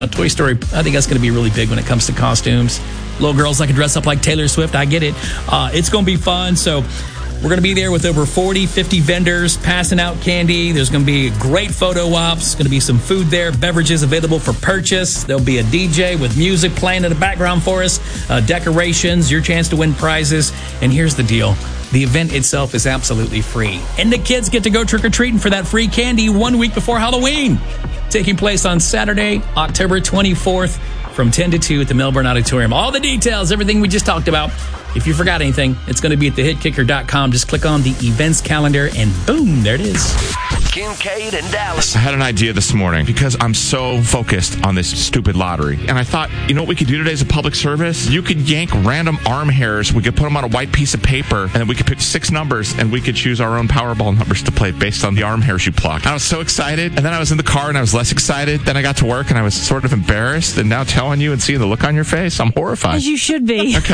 Toy Story, I think that's going to be really big when it comes to costumes. Little girls that can dress up like Taylor Swift, I get it. It's going to be fun. So we're going to be there with over 40, 50 vendors passing out candy. There's going to be great photo ops. Going to be some food there, beverages available for purchase. There'll be a DJ with music playing in the background for us, decorations, your chance to win prizes. And here's the deal. The event itself is absolutely free. And the kids get to go trick-or-treating for that free candy 1 week before Halloween. Taking place on Saturday, October 24th from 10 to 2 at the Melbourne Auditorium. All the details, everything we just talked about. If you forgot anything, it's going to be at thehitkicker.com. Just click on the events calendar and boom, there it is. Kincaid and Dallas. I had an idea this morning because I'm so focused on this stupid lottery. And I thought, you know what we could do today as a public service? You could yank random arm hairs. We could put them on a white piece of paper, and then we could pick 6 numbers, and we could choose our own Powerball numbers to play based on the arm hairs you plucked. I was so excited. And then I was in the car, and I was less excited. Then I got to work, and I was sort of embarrassed. And now telling you and seeing the look on your face, I'm horrified. As you should be. Okay.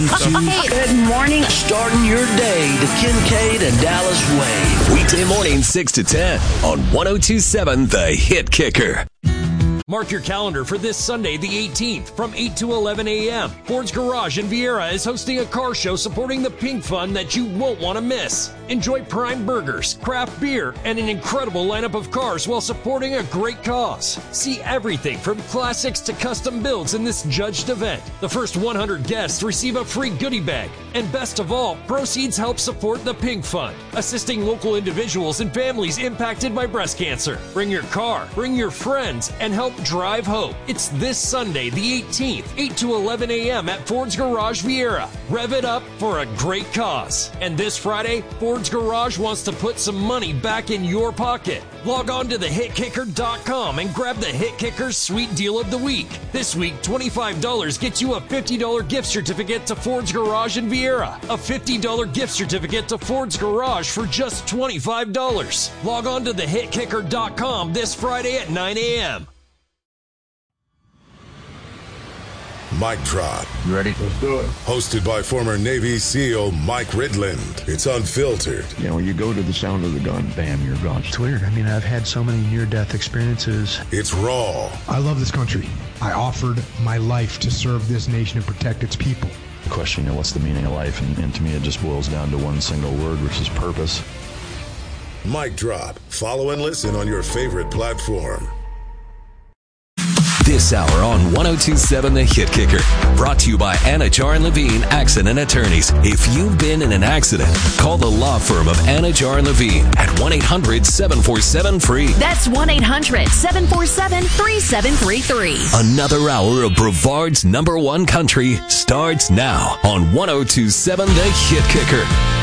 Good morning. Starting your day the Kincaid and Dallas way. Weekday morning 6 to 10 on 102.7 The Hit Kicker. Mark your calendar for this Sunday, the 18th, from 8 to 11 a.m. Ford's Garage in Vieira is hosting a car show supporting the Pink Fund that you won't want to miss. Enjoy prime burgers, craft beer, and an incredible lineup of cars while supporting a great cause. See everything from classics to custom builds in this judged event. The first 100 guests receive a free goodie bag. And best of all, proceeds help support the Pink Fund, assisting local individuals and families impacted by breast cancer. Bring your car, bring your friends, and help drive hope. It's this Sunday, the 18th, 8 to 11 a.m. at Ford's Garage Vieira. Rev it up for a great cause. And this Friday, Ford's Garage wants to put some money back in your pocket. Log on to thehitkicker.com and grab the Hit Kicker's Sweet Deal of the Week. This week, $25 gets you a $50 gift certificate to Ford's Garage in Vieira. A $50 gift certificate to Ford's Garage for just $25. Log on to thehitkicker.com this Friday at 9 a.m. Mic Drop. You ready? Let's do it. Hosted by former Navy SEAL Mike Ridland. It's unfiltered. You know, when you go to the sound of the gun, bam, you're gone. It's weird. I mean, I've had so many near-death experiences. It's raw. I love this country. I offered my life to serve this nation and protect its people. The question, you know, what's the meaning of life? And to me, it just boils down to one single word, which is purpose. Mic Drop. Follow and listen on your favorite platform. This hour on 102.7 The Hit Kicker. Brought to you by Anajar and Levine Accident Attorneys. If you've been in an accident, call the law firm of Anajar and Levine at 1-800-747-FREE. That's 1-800-747-3733. Another hour of Brevard's #1 country starts now on 102.7 The Hit Kicker.